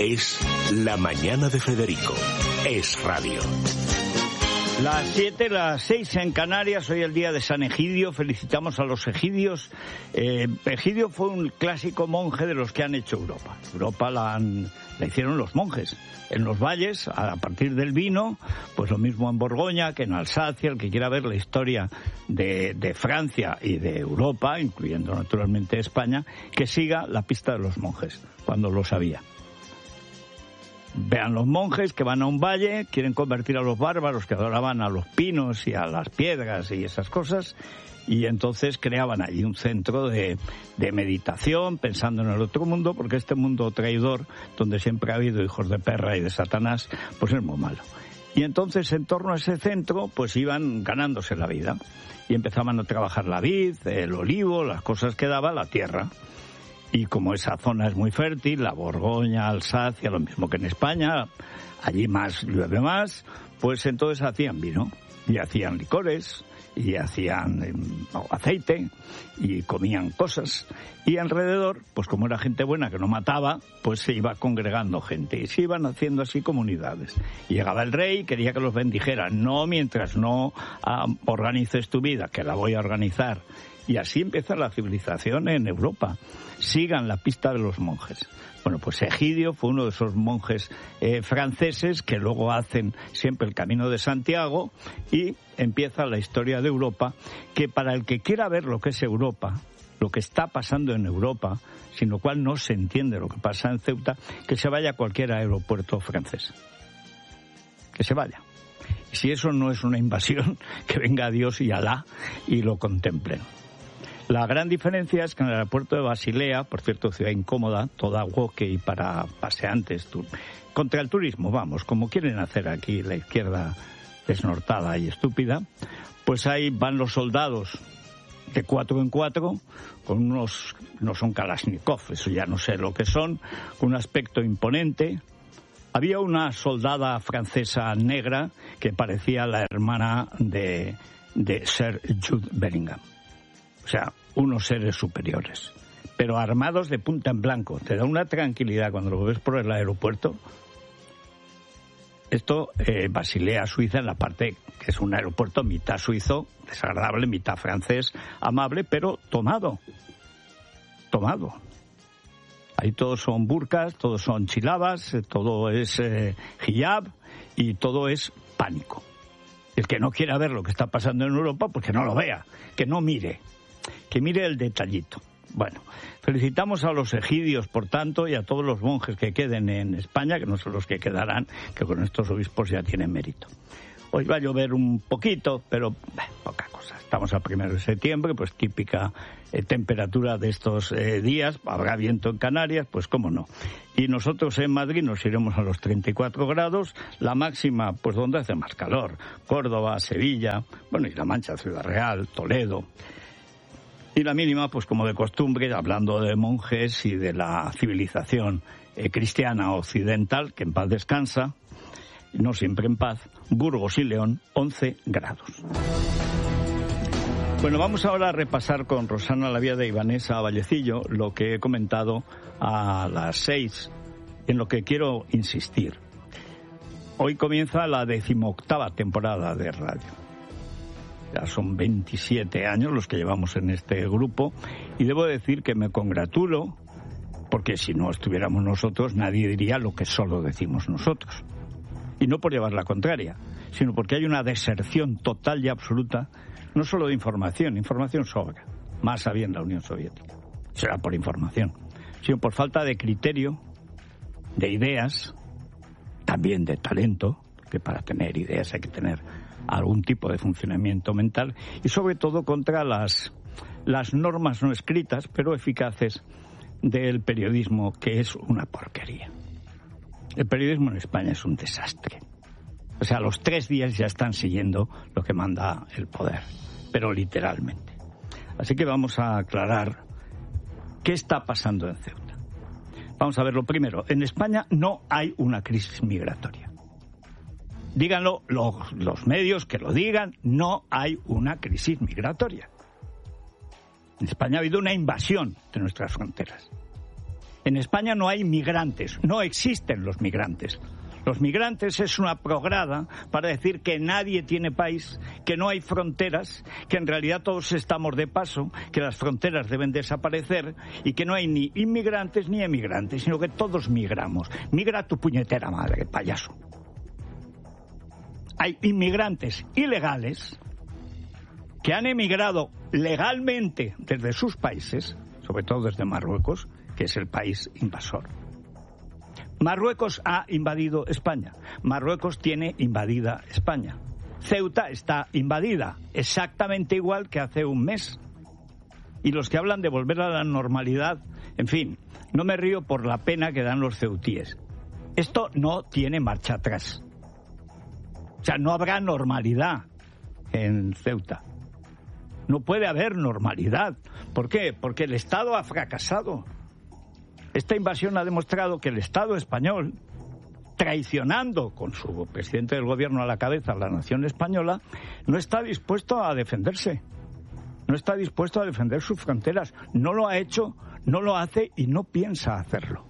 Es La Mañana de Federico. Es radio. Las 7, las 6 en Canarias, hoy el día de San Egidio, felicitamos a los egidios. Egidio fue un clásico monje de los que han hecho Europa. Europa la hicieron los monjes. En los valles, a partir del vino, pues lo mismo en Borgoña que en Alsacia. El que quiera ver la historia de Francia y de Europa, incluyendo naturalmente España, que siga la pista de los monjes, cuando lo sabía. Vean los monjes que van a un valle, quieren convertir a los bárbaros que adoraban a los pinos y a las piedras y esas cosas, y entonces creaban allí un centro de meditación, pensando en el otro mundo, porque este mundo traidor, donde siempre ha habido hijos de perra y de Satanás, pues es muy malo. Y entonces en torno a ese centro pues iban ganándose la vida, y empezaban a trabajar la vid, el olivo, las cosas que daba la tierra. Y como esa zona es muy fértil, la Borgoña, Alsacia, lo mismo que en España, allí más llueve más, pues entonces hacían vino, y hacían licores, y hacían aceite, y comían cosas. Y alrededor, pues como era gente buena que no mataba, pues se iba congregando gente, y se iban haciendo así comunidades. Y llegaba el rey, quería que los bendijera, no mientras no organices tu vida, que la voy a organizar. Y así empieza la civilización en Europa. Sigan la pista de los monjes. Bueno, pues Egidio fue uno de esos monjes franceses que luego hacen siempre el Camino de Santiago, y empieza la historia de Europa, que para el que quiera ver lo que es Europa, lo que está pasando en Europa, sin lo cual no se entiende lo que pasa en Ceuta, que se vaya a cualquier aeropuerto francés. Que se vaya. Y si eso no es una invasión, que venga Dios y Alá y lo contemplen. La gran diferencia es que en el aeropuerto de Basilea, por cierto, ciudad incómoda, toda walkie para paseantes, contra el turismo, vamos, como quieren hacer aquí la izquierda desnortada y estúpida, pues ahí van los soldados de 4 en 4, con unos, no son Kalashnikov, eso ya no sé lo que son, con un aspecto imponente. Había una soldada francesa negra que parecía la hermana de Sir Jude Bellingham. O sea, unos seres superiores, pero armados de punta en blanco. Te da una tranquilidad cuando lo ves por el aeropuerto. Esto, Basilea, Suiza, en la parte que es un aeropuerto mitad suizo, desagradable, mitad francés, amable, pero tomado. Ahí todos son burkas, todos son chilabas, todo es hijab y todo es pánico. El que no quiera ver lo que está pasando en Europa, pues que no lo vea, que no mire. Que mire el detallito. Bueno, felicitamos a los egidios, por tanto, y a todos los monjes que queden en España, que no son los que quedarán, que con estos obispos ya tienen mérito. Hoy va a llover un poquito, pero poca cosa. Estamos a 1 de septiembre, pues típica temperatura de estos días. Habrá viento en Canarias, pues cómo no. Y nosotros en Madrid nos iremos a los 34 grados. La máxima, pues donde hace más calor. Córdoba, Sevilla, bueno, y La Mancha, Ciudad Real, Toledo. Y la mínima, pues como de costumbre, hablando de monjes y de la civilización cristiana occidental, que en paz descansa, no siempre en paz, Burgos y León, 11 grados. Bueno, vamos ahora a repasar con Rosana Lavia y Vanessa Vallecillo lo que he comentado a las 6, en lo que quiero insistir. Hoy comienza la 18ª temporada de radio. Ya son 27 años los que llevamos en este grupo, y debo decir que me congratulo, porque si no estuviéramos nosotros, nadie diría lo que solo decimos nosotros. Y no por llevar la contraria, sino porque hay una deserción total y absoluta, no solo de información sobra, más había en la Unión Soviética, será por información, sino por falta de criterio, de ideas, también de talento, que para tener ideas hay que tener algún tipo de funcionamiento mental, y sobre todo contra las normas no escritas, pero eficaces, del periodismo, que es una porquería. El periodismo en España es un desastre. O sea, a los 3 días ya están siguiendo lo que manda el poder, pero literalmente. Así que vamos a aclarar qué está pasando en Ceuta. Vamos a ver lo primero. En España no hay una crisis migratoria. Díganlo los medios, que lo digan, no hay una crisis migratoria. En España ha habido una invasión de nuestras fronteras. En España no hay migrantes, no existen los migrantes. Los migrantes es una prograda para decir que nadie tiene país, que no hay fronteras, que en realidad todos estamos de paso, que las fronteras deben desaparecer y que no hay ni inmigrantes ni emigrantes, sino que todos migramos. Migra tu puñetera madre, payaso. Hay inmigrantes ilegales que han emigrado legalmente desde sus países, sobre todo desde Marruecos, que es el país invasor. Marruecos ha invadido España. Marruecos tiene invadida España. Ceuta está invadida, exactamente igual que hace un mes. Y los que hablan de volver a la normalidad, en fin, no me río por la pena que dan los ceutíes. Esto no tiene marcha atrás. O sea, no habrá normalidad en Ceuta. No puede haber normalidad. ¿Por qué? Porque el Estado ha fracasado. Esta invasión ha demostrado que el Estado español, traicionando con su presidente del gobierno a la cabeza a la nación española, no está dispuesto a defenderse. No está dispuesto a defender sus fronteras. No lo ha hecho, no lo hace y no piensa hacerlo.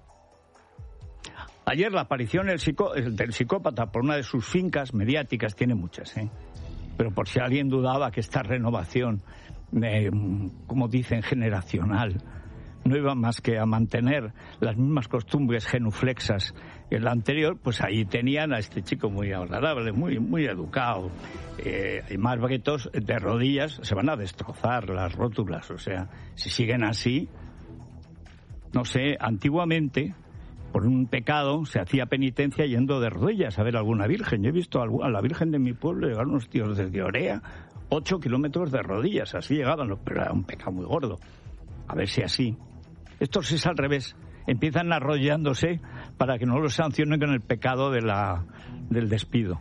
Ayer la aparición del psicópata por una de sus fincas mediáticas, tiene muchas, pero por si alguien dudaba que esta renovación, como dicen, generacional, no iba más que a mantener las mismas costumbres genuflexas que la anterior, pues ahí tenían a este chico muy agradable, muy educado. Y más bretos de rodillas, se van a destrozar las rótulas. O sea, si siguen así, no sé, antiguamente, por un pecado, se hacía penitencia yendo de rodillas a ver a alguna virgen. Yo he visto a la virgen de mi pueblo llegar unos tíos desde Orea, 8 kilómetros de rodillas, así llegaban, pero era un pecado muy gordo. A ver si así. Esto es al revés. Empiezan arrollándose para que no los sancionen con el pecado del despido.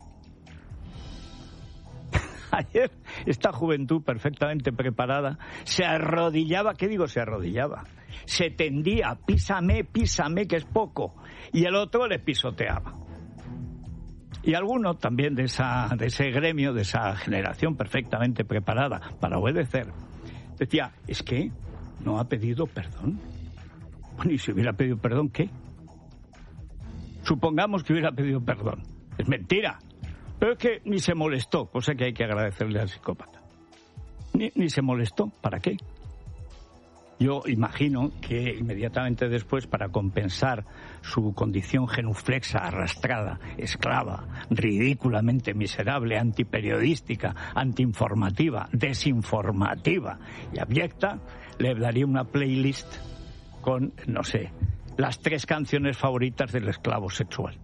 Ayer esta juventud perfectamente preparada se arrodillaba, ¿qué digo? Se arrodillaba. Se tendía, písame, que es poco. Y el otro le pisoteaba. Y alguno también de ese gremio, de esa generación perfectamente preparada para obedecer, decía, es que no ha pedido perdón. Bueno, y si hubiera pedido perdón, ¿qué? Supongamos que hubiera pedido perdón. Es mentira. Pero es que ni se molestó, cosa que hay que agradecerle al psicópata. Ni se molestó. ¿Para qué? Yo imagino que inmediatamente después, para compensar su condición genuflexa, arrastrada, esclava, ridículamente miserable, antiperiodística, antiinformativa, desinformativa y abyecta, le daría una playlist con, no sé, las 3 canciones favoritas del esclavo sexual.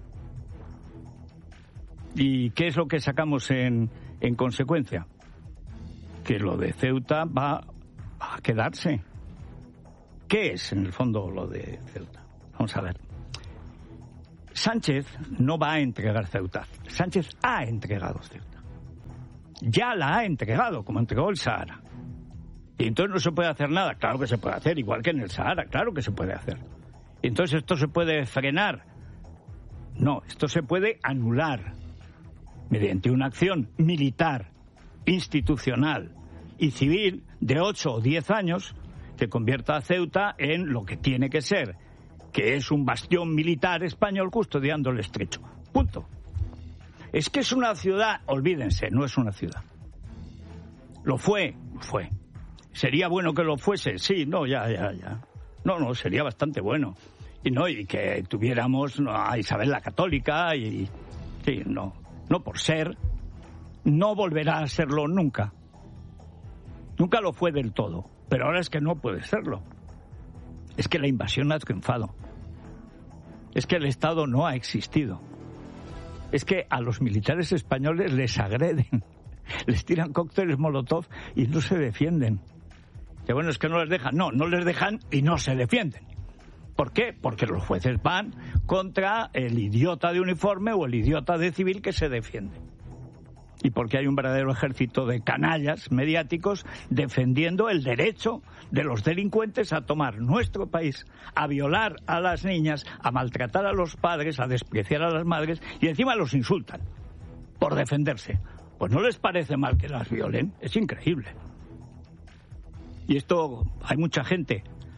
¿Y qué es lo que sacamos en consecuencia? Que lo de Ceuta va a quedarse. ¿Qué es, en el fondo, lo de Ceuta? Vamos a ver. Sánchez no va a entregar Ceuta. Sánchez ha entregado Ceuta. Ya la ha entregado, como entregó el Sahara. Y entonces no se puede hacer nada. Claro que se puede hacer, igual que en el Sahara. Claro que se puede hacer. Y entonces esto se puede frenar. No, esto se puede anular mediante una acción militar, institucional y civil de 8 o 10 años que convierta a Ceuta en lo que tiene que ser, que es un bastión militar español custodiando el estrecho. Punto. Es que es una ciudad, olvídense, no es una ciudad. Lo fue. ¿Sería bueno que lo fuese? Sí, no, ya. No, sería bastante bueno. Y que tuviéramos a Isabel la Católica y... Sí, no por ser, no volverá a serlo nunca. Nunca lo fue del todo, pero ahora es que no puede serlo. Es que la invasión ha triunfado. Es que el Estado no ha existido. Es que a los militares españoles les agreden, les tiran cócteles Molotov y no se defienden. Que bueno, es que no les dejan. No les dejan y no se defienden. ¿Por qué? Porque los jueces van contra el idiota de uniforme o el idiota de civil que se defiende. Y porque hay un verdadero ejército de canallas mediáticos defendiendo el derecho de los delincuentes a tomar nuestro país, a violar a las niñas, a maltratar a los padres, a despreciar a las madres y encima los insultan por defenderse. Pues no les parece mal que las violen, es increíble. Y esto hay mucha gente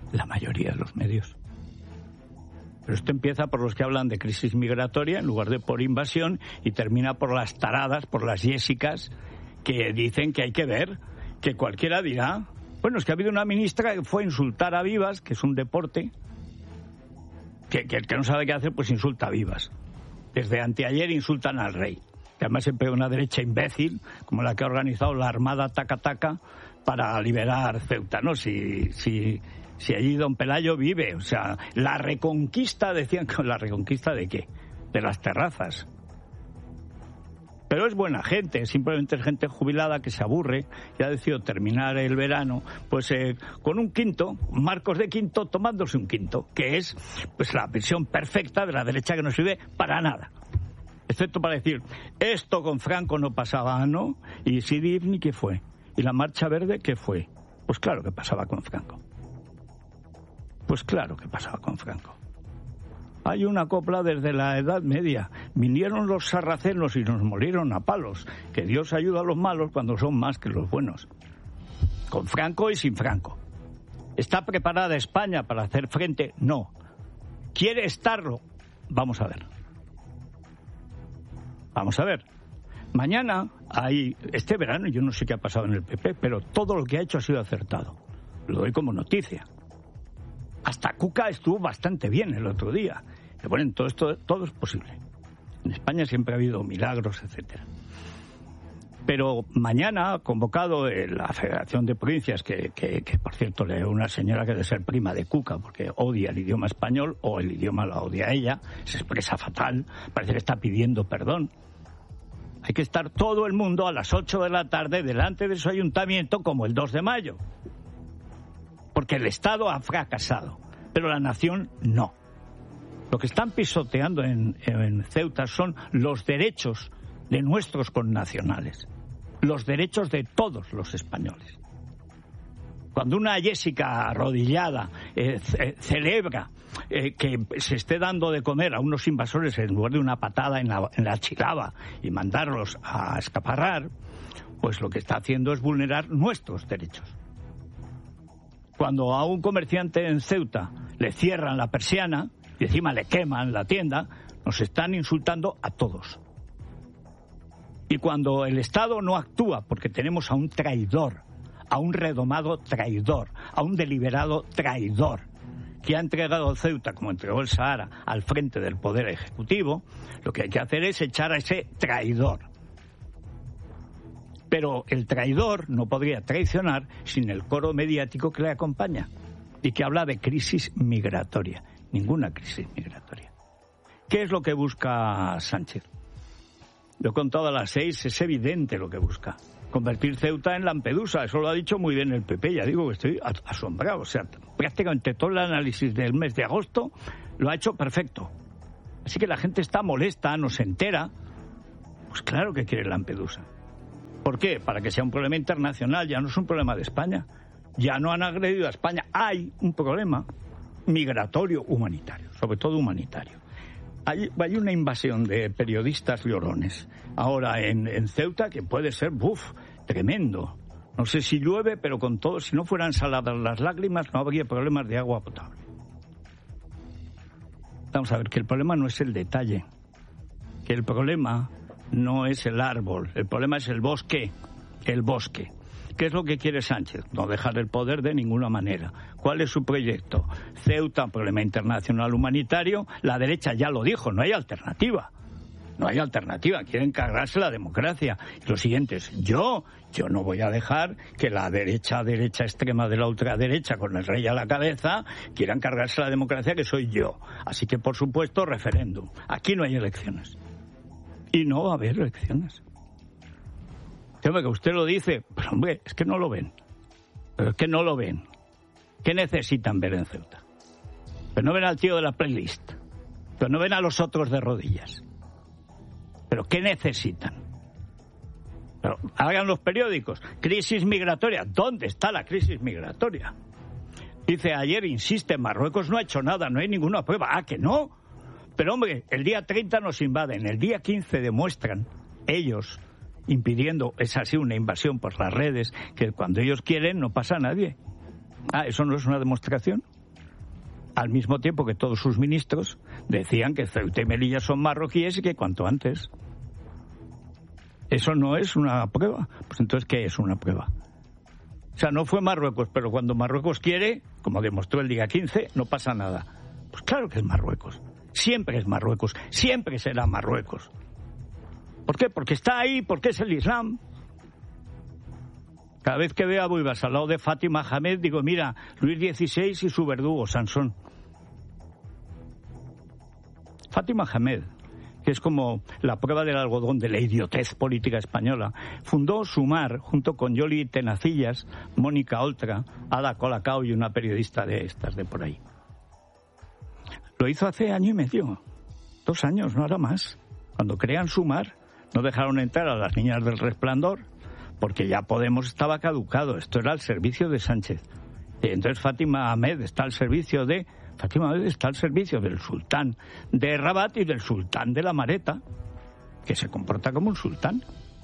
La mayoría de los medios. Pero esto empieza por los que hablan de crisis migratoria en lugar de por invasión y termina por las taradas, por las Jessicas, que dicen que hay que ver, que cualquiera dirá. Bueno, es que ha habido una ministra que fue a insultar a Vivas, que es un deporte, que el que no sabe qué hacer, pues insulta a Vivas. Desde anteayer insultan al rey, que además siempre hay una derecha imbécil, como la que ha organizado la Armada Taca-Taca para liberar Ceuta, ¿no? Si allí don Pelayo vive, o sea, la reconquista, decían que la reconquista ¿de qué? De las terrazas. Pero es buena gente, simplemente es gente jubilada que se aburre y ha decidido terminar el verano pues con un quinto, marcos de quinto, tomándose un quinto, que es pues la versión perfecta de la derecha que no sirve para nada. Excepto para decir, esto con Franco no pasaba, ¿no? Y Sidi Ifni, ¿qué fue? ¿Y la Marcha Verde, qué fue? Pues claro que pasaba con Franco. Pues claro que pasaba con Franco. Hay una copla desde la Edad Media. Vinieron los sarracenos y nos molieron a palos. Que Dios ayuda a los malos cuando son más que los buenos. Con Franco y sin Franco. ¿Está preparada España para hacer frente? No. ¿Quiere estarlo? Vamos a ver. Vamos a ver. Mañana este verano, yo no sé qué ha pasado en el PP, pero todo lo que ha hecho ha sido acertado. Lo doy como noticia. Hasta Cuca estuvo bastante bien el otro día. Pero bueno, todo es posible. En España siempre ha habido milagros, etcétera. Pero mañana ha convocado la Federación de Provincias, que por cierto le una señora que debe ser prima de Cuca, porque odia el idioma español, o el idioma la odia a ella, se expresa fatal, parece que está pidiendo perdón. Hay que estar todo el mundo a las 8 de la tarde delante de su ayuntamiento como el 2 de mayo. Porque el Estado ha fracasado, pero la nación no. Lo que están pisoteando en Ceuta son los derechos de nuestros connacionales, los derechos de todos los españoles. Cuando una Jessica arrodillada celebra que se esté dando de comer a unos invasores en lugar de una patada en la chilaba y mandarlos a escaparrar, pues lo que está haciendo es vulnerar nuestros derechos. Cuando a un comerciante en Ceuta le cierran la persiana y encima le queman la tienda, nos están insultando a todos. Y cuando el Estado no actúa porque tenemos a un traidor, a un redomado traidor, a un deliberado traidor, que ha entregado Ceuta, como entregó el Sahara, al frente del Poder Ejecutivo, lo que hay que hacer es echar a ese traidor. Pero el traidor no podría traicionar sin el coro mediático que le acompaña y que habla de crisis migratoria. Ninguna crisis migratoria. ¿Qué es lo que busca Sánchez? Lo he contado a las 6, es evidente lo que busca. Convertir Ceuta en Lampedusa, eso lo ha dicho muy bien el PP, ya digo que estoy asombrado. O sea, prácticamente todo el análisis del mes de agosto lo ha hecho perfecto. Así que la gente está molesta, no se entera. Pues claro que quiere Lampedusa. ¿Por qué? Para que sea un problema internacional, ya no es un problema de España. Ya no han agredido a España. Hay un problema migratorio humanitario, sobre todo humanitario. Hay una invasión de periodistas llorones ahora en Ceuta que puede ser, tremendo. No sé si llueve, pero con todo, si no fueran saladas las lágrimas, no habría problemas de agua potable. Vamos a ver, que el problema no es el detalle, que el problema no es el árbol, el problema es el bosque. ¿Qué es lo que quiere Sánchez? No dejar el poder de ninguna manera. ¿Cuál es su proyecto? Ceuta, un problema internacional humanitario. La derecha ya lo dijo, no hay alternativa. No hay alternativa, quieren cargarse la democracia. Y los siguientes, yo no voy a dejar que la derecha extrema de la ultraderecha, con el rey a la cabeza, quieran cargarse la democracia, que soy yo. Así que, por supuesto, referéndum. Aquí no hay elecciones. Y no va a haber elecciones. Que usted lo dice, pero hombre, es que no lo ven. Pero es que no lo ven. ¿Qué necesitan ver en Ceuta? Pero no ven al tío de la playlist. Pero no ven a los otros de rodillas. ¿Pero qué necesitan? Pero hagan los periódicos. Crisis migratoria. ¿Dónde está la crisis migratoria? Dice ayer, insiste, Marruecos no ha hecho nada, no hay ninguna prueba. ¿Ah, que no? Pero hombre, el día 30 nos invaden, el día 15 demuestran ellos, impidiendo, es así una invasión por las redes, que cuando ellos quieren no pasa a nadie. Ah, ¿eso no es una demostración? al mismo tiempo que todos sus ministros decían que Ceuta y Melilla son marroquíes y que cuanto antes. ¿Eso no es una prueba? Pues entonces, ¿qué es una prueba? O sea, no fue Marruecos, pero cuando Marruecos quiere, como demostró el día 15, no pasa nada. Pues claro que es Marruecos. Siempre es Marruecos. Siempre será Marruecos. ¿Por qué? Porque está ahí, porque es el Islam. Cada vez que veo a Buibas al lado de Fátima Hamed, digo, mira, Luis XVI y su verdugo, Sansón. Fátima Hamed, que es como la prueba del algodón de la idiotez política española, fundó Sumar junto con Yoli Tenacillas, Mónica Oltra, Ada Colacao y una periodista de estas de por ahí. Lo hizo hace año y medio, 2 años, no hará más. Cuando crean Sumar, no dejaron entrar a las niñas del Resplandor, porque ya Podemos estaba caducado, esto era al servicio de Sánchez. Y entonces Fátima Hamed está al servicio del sultán de Rabat y del sultán de la Mareta, que se comporta como un sultán.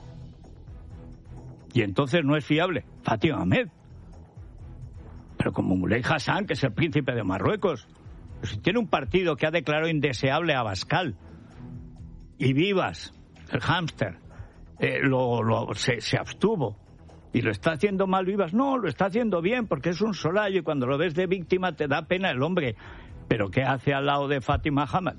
Y entonces no es fiable Fátima Hamed. Pero como Moulay Hassan, que es el príncipe de Marruecos, pues si tiene un partido que ha declarado indeseable a Abascal y Vivas, el hámster, se abstuvo y lo está haciendo mal Vivas, no, lo está haciendo bien porque es un solayo y cuando lo ves de víctima te da pena el hombre. Pero ¿qué hace al lado de Fátima Hamed?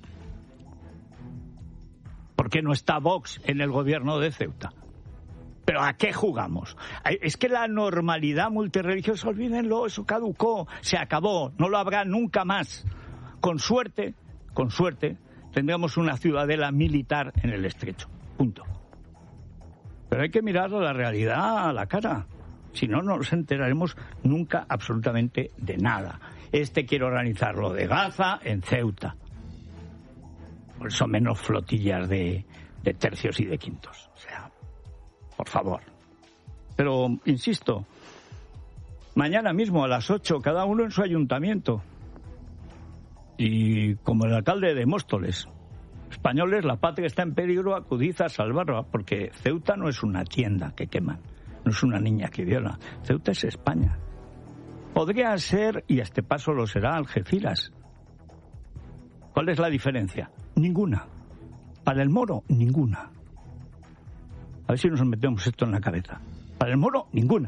¿Por qué no está Vox en el gobierno de Ceuta? ¿Pero a qué jugamos? Es que la normalidad multirreligiosa, olvídenlo, eso caducó, se acabó, no lo habrá nunca más. Con suerte, tendremos una ciudadela militar en el estrecho. Punto. Pero hay que mirar la realidad a la cara. Si no, no nos enteraremos nunca absolutamente de nada. Quiere organizar lo de Gaza en Ceuta. Por eso menos flotillas de tercios y de quintos. O sea, por favor. Pero, insisto, mañana mismo a las 8, cada uno en su ayuntamiento. Y como el alcalde de Móstoles. Españoles, la patria está en peligro, acudid a salvarla, porque Ceuta no es una tienda que queman, no es una niña que viola. Ceuta es España. Podría ser, y a este paso lo será, Algeciras. ¿Cuál es la diferencia? Ninguna. Para el Moro, ninguna. A ver si nos metemos esto en la cabeza. Para el Moro, ninguna.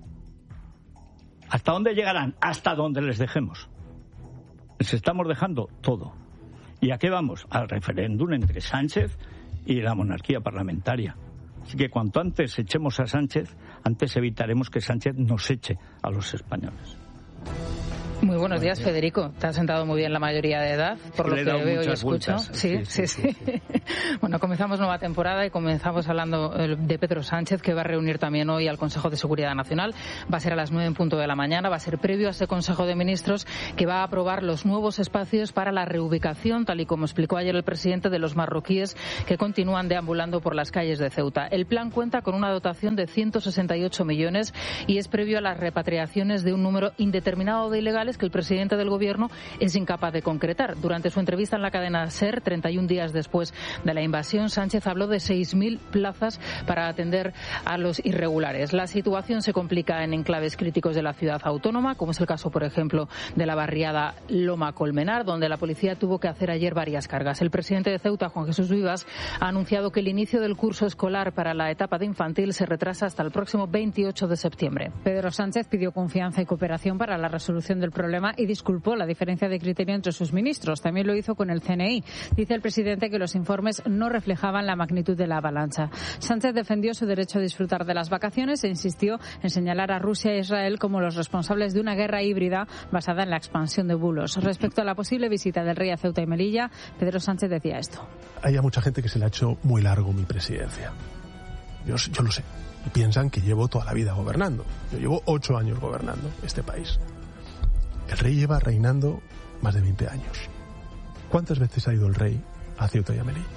¿Hasta dónde llegarán? Hasta donde les dejemos. Les estamos dejando todo. ¿Y a qué vamos? Al referéndum entre Sánchez y la monarquía parlamentaria. Así que cuanto antes echemos a Sánchez, antes evitaremos que Sánchez nos eche a los españoles. Muy buenos días, Federico. Te has sentado muy bien la mayoría de edad, por lo que veo y escucho. Sí. Bueno, comenzamos nueva temporada y comenzamos hablando de Pedro Sánchez, que va a reunir también hoy al Consejo de Seguridad Nacional. Va a ser a las 9:00 de la mañana. Va a ser previo a ese Consejo de Ministros que va a aprobar los nuevos espacios para la reubicación, tal y como explicó ayer el presidente, de los marroquíes que continúan deambulando por las calles de Ceuta. El plan cuenta con una dotación de 168 millones y es previo a las repatriaciones de un número indeterminado de ilegales que el presidente del Gobierno es incapaz de concretar. Durante su entrevista en la cadena SER, 31 días después de la invasión, Sánchez habló de 6.000 plazas para atender a los irregulares. La situación se complica en enclaves críticos de la ciudad autónoma, como es el caso, por ejemplo, de la barriada Loma Colmenar, donde la policía tuvo que hacer ayer varias cargas. El presidente de Ceuta, Juan Jesús Vivas, ha anunciado que el inicio del curso escolar para la etapa de infantil se retrasa hasta el próximo 28 de septiembre. Pedro Sánchez pidió confianza y cooperación para la resolución del problema y disculpó la diferencia de criterio entre sus ministros. También lo hizo con el CNI. Dice el presidente que los informes no reflejaban la magnitud de la avalancha. Sánchez defendió su derecho a disfrutar de las vacaciones e insistió en señalar a Rusia e Israel como los responsables de una guerra híbrida basada en la expansión de bulos. Respecto a la posible visita del rey a Ceuta y Melilla, Pedro Sánchez decía esto. Hay mucha gente que se le ha hecho muy largo mi presidencia. Yo lo sé. Y piensan que llevo toda la vida gobernando. Yo llevo 8 años gobernando este país. El rey lleva reinando más de 20 años. ¿Cuántas veces ha ido el rey a Ceuta y a Melilla?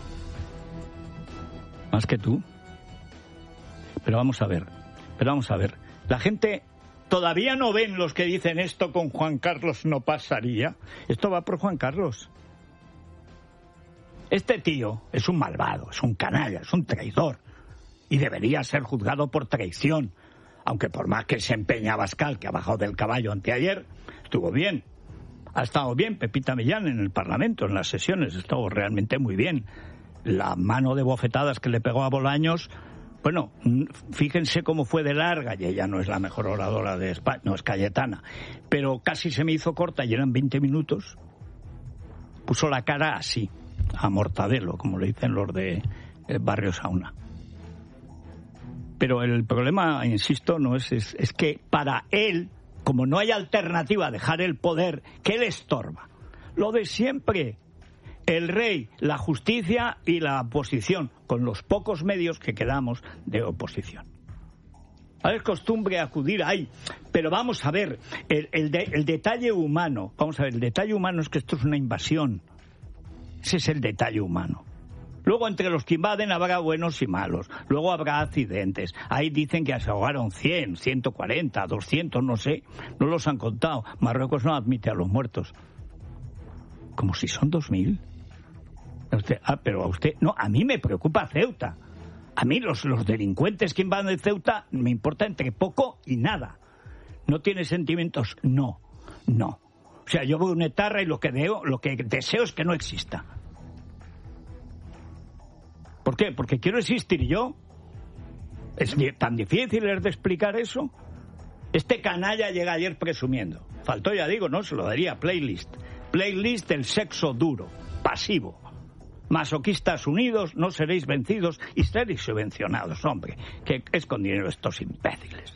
Más que tú. Pero vamos a ver. La gente todavía no ven los que dicen esto con Juan Carlos no pasaría. Esto va por Juan Carlos. Este tío es un malvado, es un canalla, es un traidor. Y debería ser juzgado por traición. Aunque por más que se empeña Abascal, que ha bajado del caballo anteayer, estuvo bien. Ha estado bien Pepita Millán en el Parlamento, en las sesiones, ha estado realmente muy bien. La mano de bofetadas que le pegó a Bolaños, bueno, fíjense cómo fue de larga, y ella no es la mejor oradora de España, no es Cayetana, pero casi se me hizo corta y eran 20 minutos. Puso la cara así, a Mortadelo, como le dicen los de Barrio Sauna. Pero el problema, insisto, no es que para él, como no hay alternativa a dejar el poder, ¿qué le estorba? Lo de siempre. El rey, la justicia y la oposición, con los pocos medios que quedamos de oposición. Ahora es costumbre acudir ahí, pero vamos a ver, el detalle humano, el detalle humano es que esto es una invasión. Ese es el detalle humano. Luego, entre los que invaden habrá buenos y malos. Luego habrá accidentes. Ahí dicen que se ahogaron 100, 140, 200, no sé. No los han contado. Marruecos no admite a los muertos. Como si son 2000. Pero a usted... No, a mí me preocupa Ceuta. A mí los delincuentes que invaden Ceuta me importa entre poco y nada. ¿No tiene sentimientos? No. O sea, yo voy a una etarra y lo que deseo es que no exista. ¿Por qué? Porque quiero existir yo. ¿Es tan difícil de explicar eso? Este canalla llega ayer presumiendo. Faltó, ya digo, no se lo daría playlist. Playlist del sexo duro, pasivo. Masoquistas unidos, no seréis vencidos y seréis subvencionados, hombre. Que es con dinero estos imbéciles.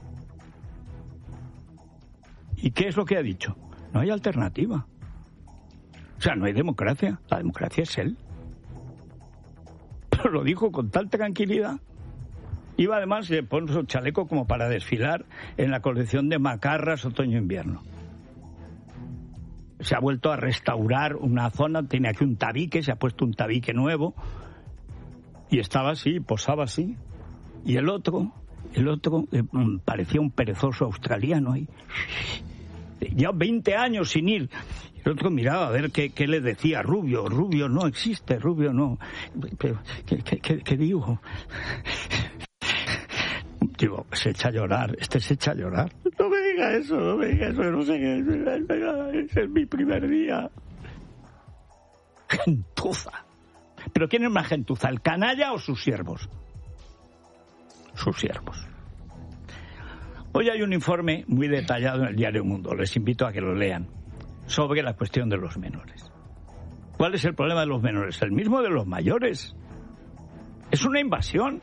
¿Y qué es lo que ha dicho? No hay alternativa. O sea, no hay democracia. La democracia es él. Pero lo dijo con tal tranquilidad. Iba además y le pone su chaleco como para desfilar en la colección de macarras otoño-invierno. Se ha vuelto a restaurar una zona, tiene aquí un tabique, se ha puesto un tabique nuevo y estaba así, posaba así. Y el otro parecía un perezoso australiano ahí. Ya 20 años sin ir. El otro miraba a ver qué le decía. Rubio no existe, Rubio no. Pero, ¿qué digo? Digo, se echa a llorar. Se echa a llorar. No me diga eso, no sé qué. Es mi primer día. Gentuza. ¿Pero quién es más gentuza, el canalla o sus siervos? Sus siervos. Hoy hay un informe muy detallado en el diario Mundo, les invito a que lo lean, sobre la cuestión de los menores. ¿Cuál es el problema de los menores? El mismo de los mayores. Es una invasión.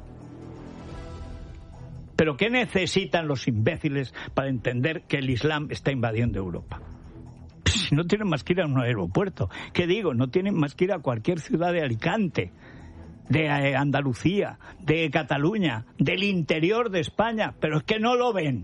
¿Pero qué necesitan los imbéciles para entender que el Islam está invadiendo Europa? Si no tienen más que ir a un aeropuerto. ¿Qué digo? No tienen más que ir a cualquier ciudad de Alicante, de Andalucía, de Cataluña, del interior de España, pero es que no lo ven.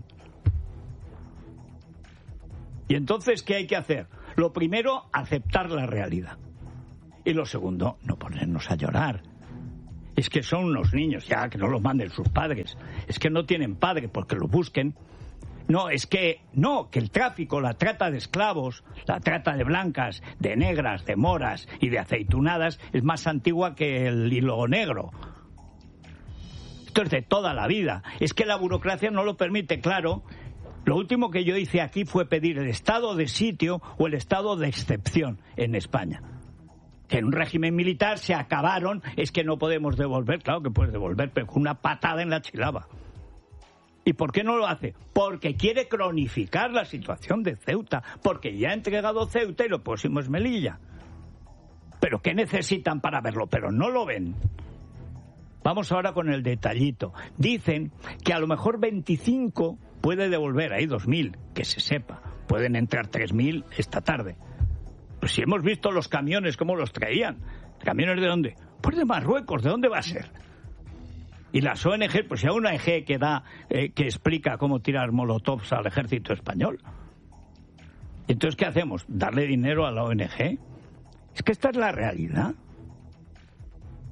Y entonces, ¿qué hay que hacer? Lo primero, aceptar la realidad. Y lo segundo, no ponernos a llorar. Es que son unos niños, ya, que no los manden sus padres. Es que no tienen padre, porque los busquen. No, que el tráfico, la trata de esclavos, la trata de blancas, de negras, de moras y de aceitunadas es más antigua que el hilo negro. Esto es de toda la vida. Es que la burocracia no lo permite, claro. Lo último que yo hice aquí fue pedir el estado de sitio o el estado de excepción en España. Que en un régimen militar se acabaron, es que no podemos devolver, claro que puedes devolver, pero con una patada en la chilaba. ¿Y por qué no lo hace? Porque quiere cronificar la situación de Ceuta, porque ya ha entregado Ceuta y lo próximo es Melilla. ¿Pero qué necesitan para verlo? Pero no lo ven. Vamos ahora con el detallito. Dicen que a lo mejor 25 puede devolver, hay 2.000, que se sepa. Pueden entrar 3.000 esta tarde. Pues si hemos visto los camiones, ¿cómo los traían? ¿Camiones de dónde? Pues de Marruecos, ¿de dónde va a ser? Y las ONG, pues si hay una ONG que explica cómo tirar molotovs al ejército español. Entonces, ¿qué hacemos? ¿Darle dinero a la ONG? Es que esta es la realidad.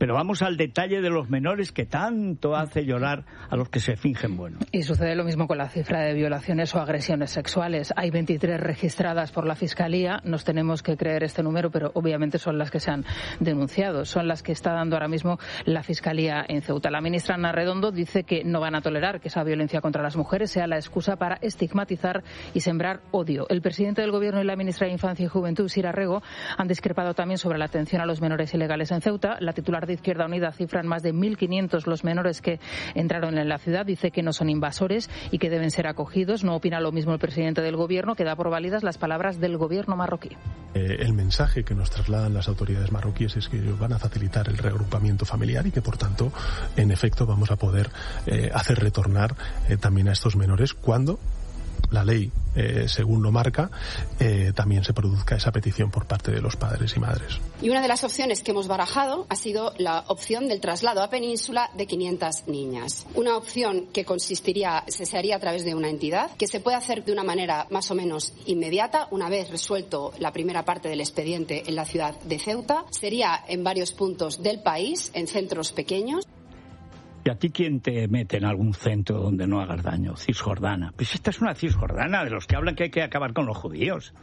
Pero vamos al detalle de los menores que tanto hace llorar a los que se fingen buenos. Y sucede lo mismo con la cifra de violaciones o agresiones sexuales. Hay 23 registradas por la Fiscalía. Nos tenemos que creer este número, pero obviamente son las que se han denunciado. Son las que está dando ahora mismo la Fiscalía en Ceuta. La ministra Ana Redondo dice que no van a tolerar que esa violencia contra las mujeres sea la excusa para estigmatizar y sembrar odio. El presidente del Gobierno y la ministra de Infancia y Juventud, Sira Rego, han discrepado también sobre la atención a los menores ilegales en Ceuta. La titular de Izquierda Unida cifra en más de 1.500 los menores que entraron en la ciudad. Dice que no son invasores y que deben ser acogidos. No opina lo mismo el presidente del Gobierno, que da por válidas las palabras del Gobierno marroquí. El mensaje que nos trasladan las autoridades marroquíes es que ellos van a facilitar el reagrupamiento familiar y que, por tanto, en efecto, vamos a poder hacer retornar también a estos menores cuando la ley, según lo marca, también se produzca esa petición por parte de los padres y madres. Y una de las opciones que hemos barajado ha sido la opción del traslado a Península de 500 niñas. Una opción que se haría a través de una entidad, que se puede hacer de una manera más o menos inmediata, una vez resuelto la primera parte del expediente en la ciudad de Ceuta. Sería en varios puntos del país, en centros pequeños. ¿Y a ti quién te mete en algún centro donde no hagas daño? Cisjordana. Pues esta es una Cisjordana de los que hablan que hay que acabar con los judíos.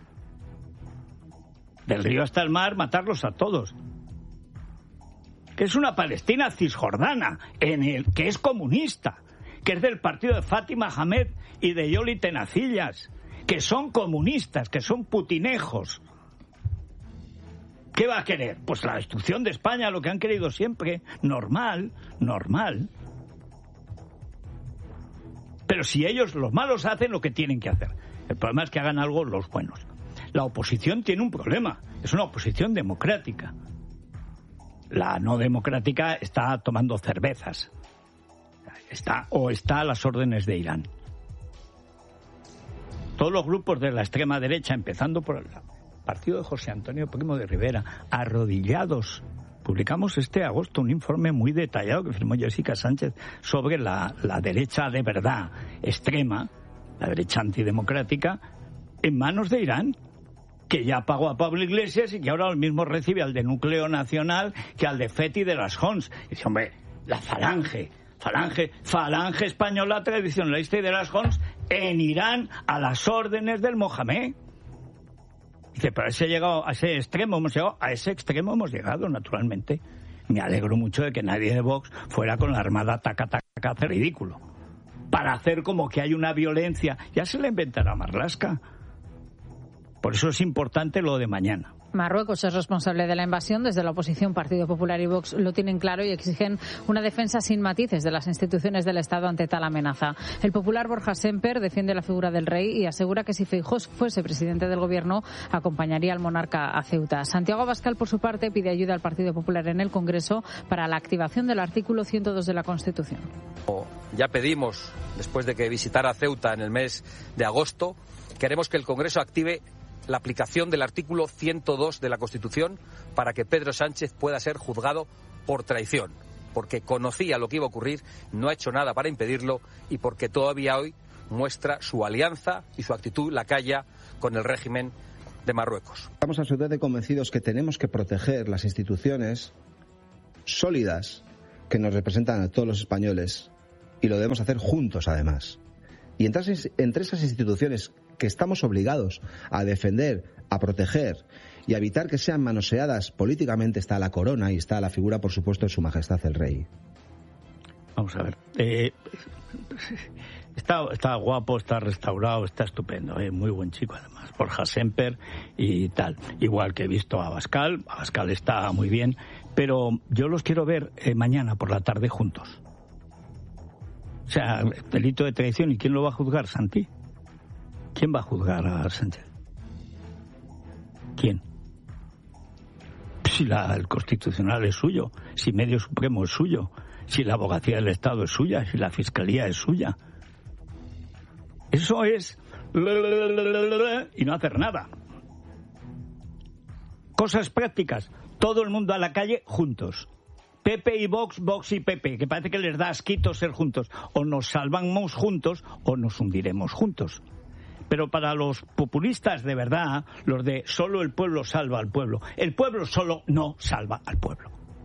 Del río hasta el mar, matarlos a todos. Que es una Palestina cisjordana, que es comunista, que es del partido de Fátima Hamed y de Yoli Tenacillas, que son comunistas, que son putinejos. ¿Qué va a querer? Pues la destrucción de España, lo que han querido siempre. Normal. Pero si ellos, los malos, hacen lo que tienen que hacer. El problema es que hagan algo los buenos. La oposición tiene un problema. Es una oposición democrática. La no democrática está tomando cervezas. Está a las órdenes de Irán. Todos los grupos de la extrema derecha, empezando por el partido de José Antonio Primo de Rivera, arrodillados. Publicamos este agosto un informe muy detallado que firmó Jessica Sánchez sobre la derecha de verdad extrema, la derecha antidemocrática, en manos de Irán, que ya pagó a Pablo Iglesias y que ahora lo mismo recibe al de Núcleo Nacional que al de Feti de las Hons. Y dice, hombre, la falange española tradicionalista y de las Hons en Irán a las órdenes del Mohamed. Dice, pero a ese extremo hemos llegado, naturalmente. Me alegro mucho de que nadie de Vox fuera con la armada taca, hace ridículo. Para hacer como que hay una violencia. Ya se la inventará Marlaska. Por eso es importante lo de mañana. Marruecos es responsable de la invasión. Desde la oposición, Partido Popular y Vox lo tienen claro y exigen una defensa sin matices de las instituciones del Estado ante tal amenaza. El popular Borja Semper defiende la figura del rey y asegura que si Feijóo fuese presidente del Gobierno, acompañaría al monarca a Ceuta. Santiago Abascal, por su parte, pide ayuda al Partido Popular en el Congreso para la activación del artículo 102 de la Constitución. Ya pedimos, después de que visitara Ceuta en el mes de agosto, queremos que el Congreso active la aplicación del artículo 102 de la Constitución para que Pedro Sánchez pueda ser juzgado por traición, porque conocía lo que iba a ocurrir, no ha hecho nada para impedirlo y porque todavía hoy muestra su alianza y su actitud lacaya con el régimen de Marruecos. Estamos absolutamente convencidos que tenemos que proteger las instituciones sólidas que nos representan a todos los españoles y lo debemos hacer juntos, además. Y entre esas instituciones que estamos obligados a defender, a proteger y a evitar que sean manoseadas políticamente está la corona y está la figura, por supuesto, de Su Majestad el Rey. Vamos a ver. Está guapo, está restaurado, está estupendo. Muy buen chico, además. Borja Semper y tal. Igual que he visto a Abascal. Abascal está muy bien. Pero yo los quiero ver mañana por la tarde juntos. O sea, delito de traición. ¿Y quién lo va a juzgar, Santi? ¿Quién va a juzgar a Sánchez? ¿Quién? Si el Constitucional es suyo, si Medio Supremo es suyo, si la Abogacía del Estado es suya, si la Fiscalía es suya. Eso es... y no hacer nada. Cosas prácticas. Todo el mundo a la calle juntos. Pepe y Vox, Vox y Pepe, que parece que les da asquito ser juntos. O nos salvamos juntos o nos hundiremos juntos. Pero para los populistas de verdad, los de solo el pueblo salva al pueblo, el pueblo solo no salva al pueblo.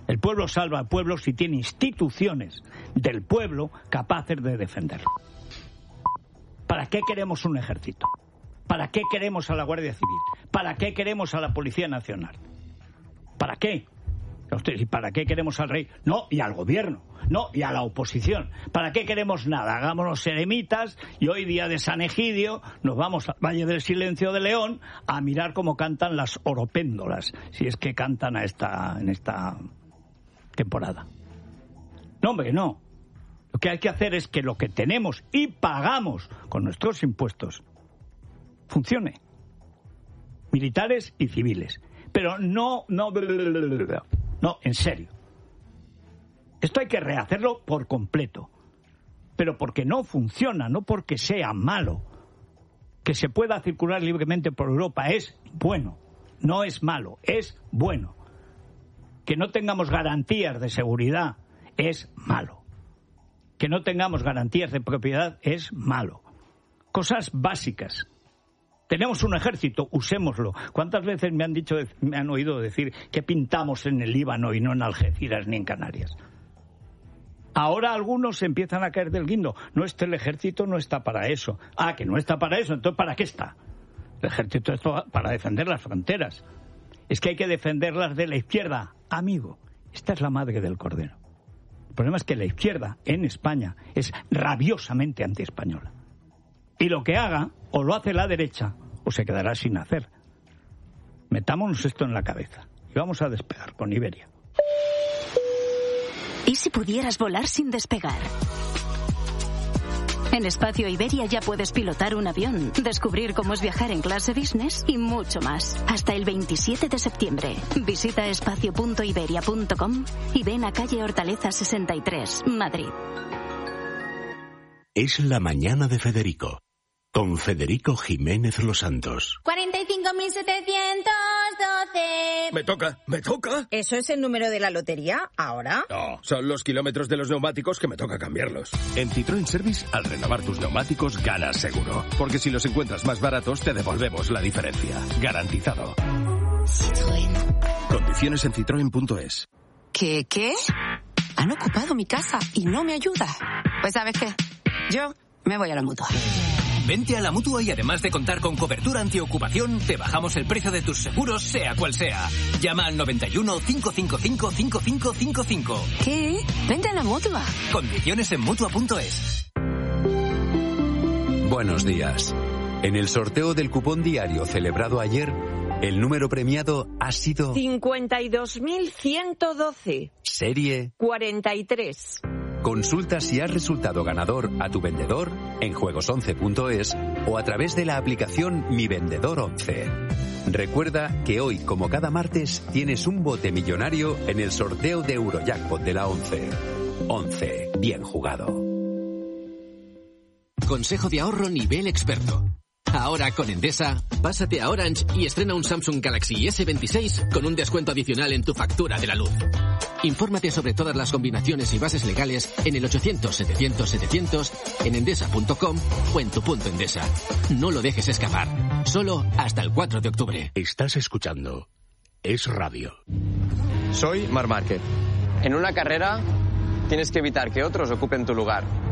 El pueblo salva al pueblo si tiene instituciones del pueblo capaces de defenderlo. ¿Para qué queremos un ejército? ¿Para qué queremos a la Guardia Civil? ¿Para qué queremos a la Policía Nacional? ¿Para qué? ¿Y para qué queremos al rey? No, y al gobierno. No, y a la oposición. ¿Para qué queremos nada? Hagámonos eremitas y hoy, día de San Egidio, nos vamos al Valle del Silencio de León a mirar cómo cantan las oropéndolas, si es que cantan en esta temporada. No, hombre, no. Lo que hay que hacer es que lo que tenemos y pagamos con nuestros impuestos funcione. Militares y civiles. Pero no, en serio. Esto hay que rehacerlo por completo. Pero porque no funciona, no porque sea malo. Que se pueda circular libremente por Europa es bueno. No es malo, es bueno. Que no tengamos garantías de seguridad es malo. Que no tengamos garantías de propiedad es malo. Cosas básicas. Tenemos un ejército, usémoslo. ¿Cuántas veces me han oído decir que pintamos en el Líbano y no en Algeciras ni en Canarias? Ahora algunos empiezan a caer del guindo. No, el ejército no está para eso. Ah, que no está para eso, entonces ¿para qué está? El ejército está para defender las fronteras. Es que hay que defenderlas de la izquierda. Amigo, esta es la madre del cordero. El problema es que la izquierda en España es rabiosamente antiespañola. Y lo que haga, o lo hace la derecha, o se quedará sin hacer. Metámonos esto en la cabeza. Y vamos a despegar con Iberia. ¿Y si pudieras volar sin despegar? En Espacio Iberia ya puedes pilotar un avión, descubrir cómo es viajar en clase business y mucho más. Hasta el 27 de septiembre. Visita espacio.iberia.com y ven a calle Hortaleza 63, Madrid. Es la mañana de Federico, con Federico Jiménez Los Santos. 45.712. Me toca. ¿Eso es el número de la lotería ahora? No, son los kilómetros de los neumáticos que me toca cambiarlos. En Citroën Service, al renovar tus neumáticos, ganas seguro. Porque si los encuentras más baratos, te devolvemos la diferencia. Garantizado. Citroën. Condiciones en citroen.es. ¿Qué? Han ocupado mi casa y no me ayuda. Pues ¿sabes qué? Yo me voy a la Mutua. Vente a la Mutua y además de contar con cobertura antiocupación, te bajamos el precio de tus seguros, sea cual sea. Llama al 91 555 5555. ¿Qué? Vente a la Mutua. Condiciones en Mutua.es. Buenos días. En el sorteo del cupón diario celebrado ayer, el número premiado ha sido 52.112. Serie 43. Consulta si has resultado ganador a tu vendedor en juegos11.es o a través de la aplicación Mi Vendedor 11. Recuerda que hoy, como cada martes, tienes un bote millonario en el sorteo de Eurojackpot de la 11. 11. Bien jugado. Consejo de ahorro nivel experto. Ahora con Endesa, pásate a Orange y estrena un Samsung Galaxy S26 con un descuento adicional en tu factura de la luz. Infórmate sobre todas las combinaciones y bases legales en el 800-700-700, en endesa.com o en tu punto Endesa. No lo dejes escapar. Solo hasta el 4 de octubre. Estás escuchando Es Radio. Soy Marc Márquez. En una carrera tienes que evitar que otros ocupen tu lugar.